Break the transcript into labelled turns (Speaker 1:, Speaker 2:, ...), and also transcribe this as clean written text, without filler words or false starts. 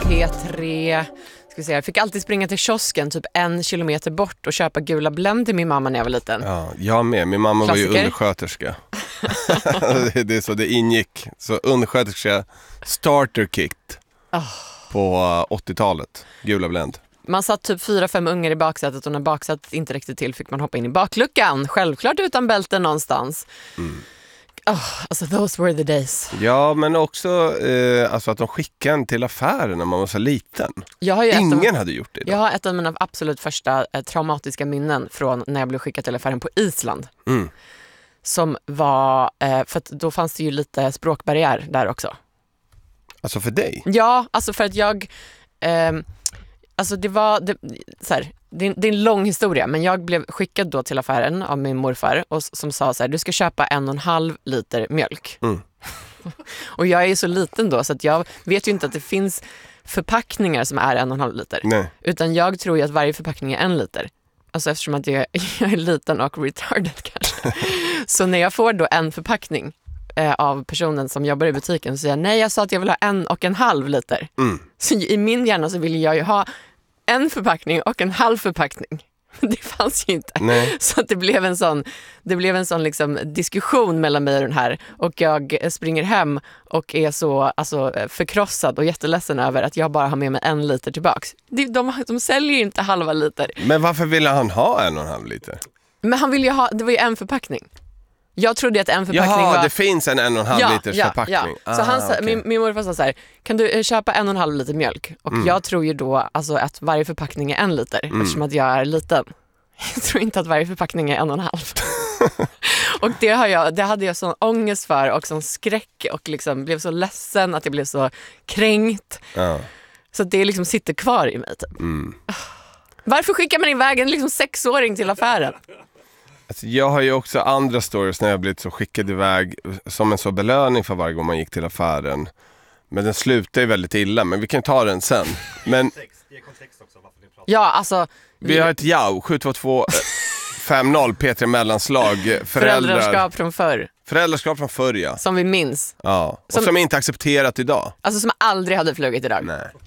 Speaker 1: P3. Ska vi se, jag fick alltid springa till kiosken typ 1 kilometer bort och köpa gula Blend till min mamma när jag var liten.
Speaker 2: Ja, jag med. Min mamma
Speaker 1: Klassiker.
Speaker 2: var ju undersköterska. Det är så det ingick. Så undersköterska starter kit på 80-talet. Gula Blend.
Speaker 1: Man satt typ 4-5 ungar i baksätet och när baksätet inte räckte till fick man hoppa in i bakluckan. Självklart utan bälte någonstans. Alltså those were the days.
Speaker 2: Ja, men också alltså att de skickade en till affären när man var så liten. Ingen hade gjort det idag.
Speaker 1: Jag har ett av mina absolut första traumatiska minnen från när jag blev skickad till affären på Island. Som var, för att då fanns det ju lite språkbarriär där också.
Speaker 2: Alltså för dig?
Speaker 1: Ja, alltså för att jag... Alltså det är en lång historia, men jag blev skickad då till affären av min morfar och som sa så här: du ska köpa 1,5 liter mjölk. Och jag är ju så liten då så att jag vet ju inte att det finns förpackningar som är 1,5 liter.
Speaker 2: Nej.
Speaker 1: Utan jag tror ju att varje förpackning är 1 liter. Alltså eftersom att jag är liten och retarded kanske. Så när jag får då en förpackning av personen som jobbar i butiken så säger jag, nej, jag sa att jag vill ha 1,5 liter. Så i min hjärna så vill jag ju ha en förpackning och 1,5 förpackning. Det fanns ju inte.
Speaker 2: Nej.
Speaker 1: Så att det blev en sån liksom diskussion mellan mig och den här, och jag springer hem och är så förkrossad och jätteledsen över att jag bara har med mig 1 liter tillbaks. De säljer ju inte halva liter.
Speaker 2: Men varför ville han ha 1,5 liter?
Speaker 1: Men han ville ju ha, det var ju en förpackning. Jag trodde att en förpackning var...
Speaker 2: det finns en 1,5 liters förpackning.
Speaker 1: Ja. Så han sa,
Speaker 2: okay.
Speaker 1: min morfar sa så här: kan du köpa 1,5 liter mjölk? Och jag tror ju då alltså att varje förpackning är 1 liter, eftersom att jag är liten. Jag tror inte att varje förpackning är 1,5. Och det hade jag sån ångest för och sån skräck och liksom blev så ledsen att jag blev så kränkt. Så att det liksom sitter kvar i mig typ. Varför skickar man iväg en liksom 6-åring till affären?
Speaker 2: Alltså, jag har ju också andra stories när jag blivit så skickad iväg som en så belöning för varje gång man gick till affären. Men den slutar ju väldigt illa, men vi kan ta den sen. Men
Speaker 1: ja, alltså
Speaker 2: vi har ett 72250 P3 mellanslag.
Speaker 1: Föräldraskap från förr.
Speaker 2: Föräldraskap från förr, ja.
Speaker 1: Som vi minns.
Speaker 2: Ja, och som inte accepterat idag.
Speaker 1: Alltså som aldrig hade flugit idag.
Speaker 2: Nej.